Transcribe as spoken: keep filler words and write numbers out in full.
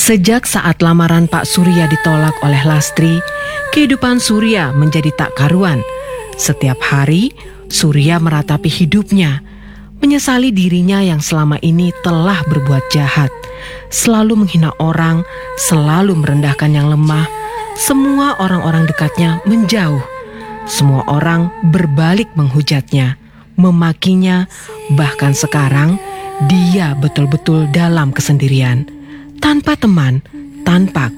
Sejak saat lamaran Pak Surya ditolak oleh Lastri, kehidupan Surya menjadi tak karuan. Setiap hari, Surya meratapi hidupnya, menyesali dirinya yang selama ini telah berbuat jahat, selalu menghina orang, selalu merendahkan yang lemah. Semua orang-orang dekatnya menjauh. Semua orang berbalik menghujatnya, memakinya, bahkan sekarang dia betul-betul dalam kesendirian. Tanpa teman, tanpa